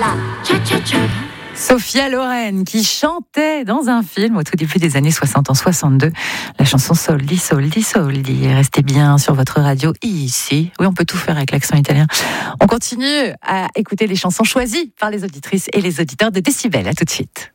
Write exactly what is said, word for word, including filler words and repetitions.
la cha-cha-cha. Sophia Loren qui chantait dans un film au tout début des années soixante, en soixante-deux, la chanson Soldi, Soldi, Soldi. Restez bien sur votre radio ici. Oui, on peut tout faire avec l'accent italien. On continue à écouter les chansons choisies par les auditrices et les auditeurs de Décibel. À tout de suite.